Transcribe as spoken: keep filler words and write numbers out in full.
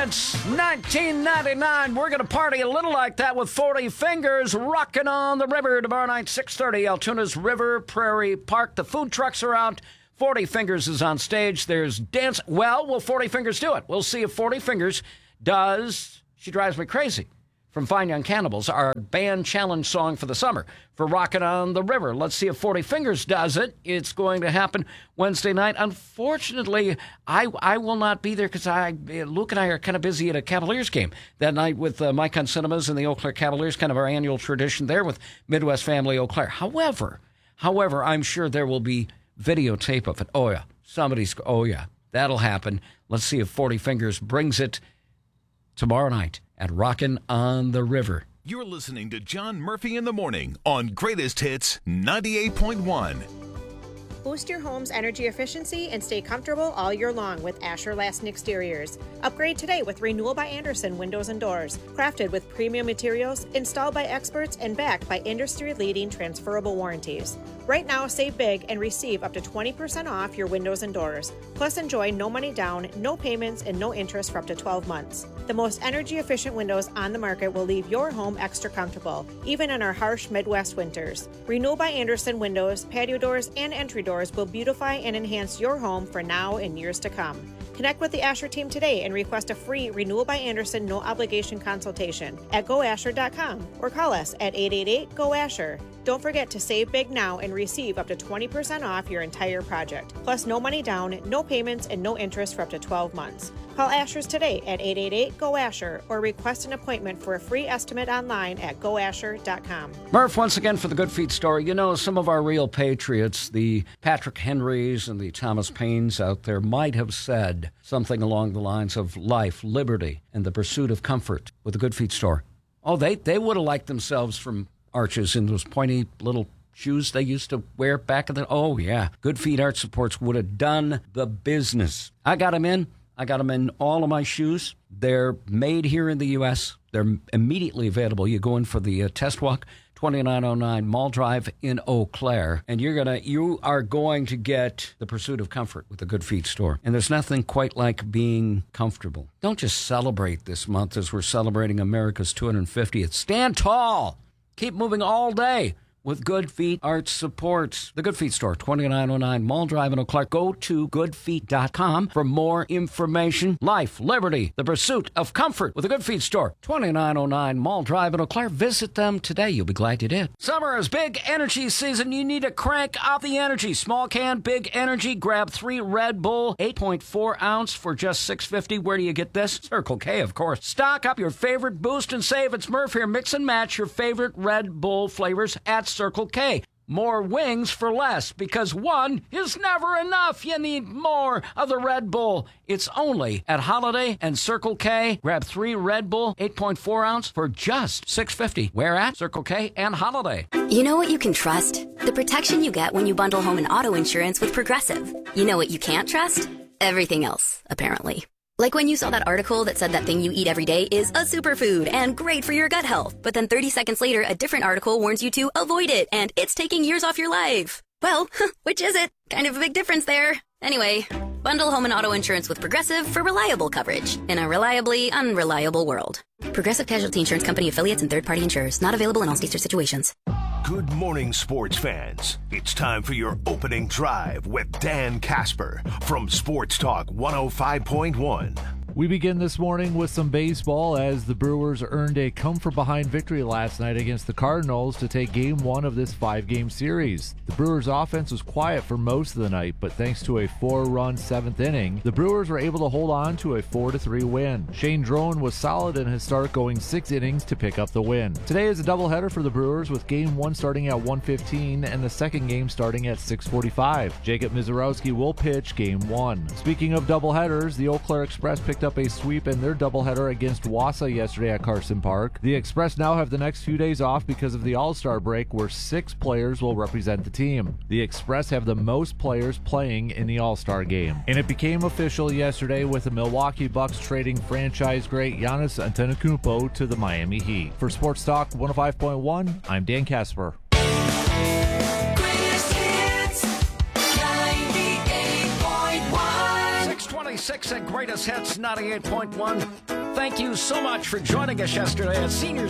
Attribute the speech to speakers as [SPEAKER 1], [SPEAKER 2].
[SPEAKER 1] Hits nineteen ninety-nine. We're going to party a little like that with forty Fingers, rocking on the river tomorrow night, six thirty, Altoona's River Prairie Park. The food trucks are out. forty Fingers is on stage. There's dance. Well, will forty Fingers do it? We'll see if forty Fingers does She Drives Me Crazy from Fine Young Cannibals, our band challenge song for the summer for Rockin' on the River. Let's see if forty Fingers does it. It's going to happen Wednesday night. Unfortunately, I I will not be there because I Luke and I are kind of busy at a Cavaliers game that night with uh, Mike on Cinemas and the Eau Claire Cavaliers, kind of our annual tradition there with Midwest Family Eau Claire. However, however, I'm sure there will be videotape of it. Oh, yeah. Somebody's, oh, yeah. That'll happen. Let's see if forty Fingers brings it tomorrow night at Rockin' on the River.
[SPEAKER 2] You're listening to John Murphy in the Morning on Greatest Hits ninety-eight point one.
[SPEAKER 3] Boost your home's energy efficiency and stay comfortable all year long with Asher Lassen Exteriors. Upgrade today with Renewal by Andersen Windows and Doors. Crafted with premium materials, installed by experts, and backed by industry-leading transferable warranties. Right now, save big and receive up to twenty percent off your windows and doors. Plus, enjoy no money down, no payments, and no interest for up to twelve months. The most energy-efficient windows on the market will leave your home extra comfortable, even in our harsh Midwest winters. Renewal by Andersen windows, patio doors, and entry doors will beautify and enhance your home for now and years to come. Connect with the Asher team today and request a free Renewal by Andersen no-obligation consultation at go asher dot com or call us at eight eight eight, G O, ASHER. Don't forget to save big now and receive up to twenty percent off your entire project. Plus, no money down, no payments, and no interest for up to twelve months. Call Asher's today at eight eight eight, G O, ASHER or request an appointment for a free estimate online at go asher dot com.
[SPEAKER 1] Murph, once again for the Good Feet story. You know, some of our real patriots, the Patrick Henrys and the Thomas Paines out there, might have said something along the lines of life, liberty, and the pursuit of comfort with the Good Feet store. Oh, they, they would have liked themselves from Arches in those pointy little shoes they used to wear back in the... Oh, yeah. Good Feet Arch Supports would have done the business. I got them in. I got them in all of my shoes. They're made here in the U S. They're immediately available. You go in for the uh, test walk, twenty-nine oh nine Mall Drive in Eau Claire, and you're gonna, you are going to get the pursuit of comfort with the Good Feet store. And there's nothing quite like being comfortable. Don't just celebrate this month as we're celebrating America's two hundred fiftieth. Stand tall. Keep moving all day with Good Feet Arch Supports. The Good Feet store, twenty-nine oh nine Mall Drive in Eau Claire. Go to good feet dot com for more information. Life, liberty, the pursuit of comfort with the Good Feet store, twenty-nine oh nine Mall Drive in Eau Claire. Visit them today. You'll be glad you did. Summer is big energy season. You need to crank up the energy. Small can, big energy. Grab three Red Bull, eight point four ounce for just six fifty. Where do you get this? Circle K, of course. Stock up your favorite boost and save. It's Murph here. Mix and match your favorite Red Bull flavors at Circle K. More wings for less, because one is never enough. You need more of the Red Bull. It's only at Holiday and Circle K. Grab three Red Bull, eight point four ounce for just six fifty. Where at? Circle K and Holiday.
[SPEAKER 4] You know what you can trust? The protection you get when you bundle home and auto insurance with Progressive. You know what you can't trust? Everything else, apparently. Like when you saw that article that said that thing you eat every day is a superfood and great for your gut health. But then thirty seconds later, a different article warns you to avoid it and it's taking years off your life. Well, which is it? Kind of a big difference there. Anyway, bundle home and auto insurance with Progressive for reliable coverage in a reliably unreliable world. Progressive Casualty Insurance Company affiliates and third-party insurers. Not available in all states or situations.
[SPEAKER 5] Good morning, sports fans. It's time for your opening drive with Dan Casper from Sports Talk one oh five point one.
[SPEAKER 6] We begin this morning with some baseball as the Brewers earned a come-from-behind victory last night against the Cardinals to take game one of this five-game series. The Brewers' offense was quiet for most of the night, but thanks to a four-run seventh inning, the Brewers were able to hold on to a four to three win. Shane Drone was solid in his start, going six innings to pick up the win. Today is a doubleheader for the Brewers, with game one starting at one fifteen and the second game starting at six forty-five. Jacob Mizorowski will pitch game one. Speaking of doubleheaders, the Eau Claire Express picked up a sweep in their doubleheader against Wausau yesterday at Carson Park. The Express now have the next few days off because of the All-Star break, where six players will represent the team. The Express have the most players playing in the All-Star game. And it became official yesterday with the Milwaukee Bucks trading franchise great Giannis Antetokounmpo to the Miami Heat. For Sports Talk one oh five point one, I'm Dan Casper.
[SPEAKER 1] Athletics at Greatest Hits ninety-eight point one. Thank you so much for joining us yesterday at Seniors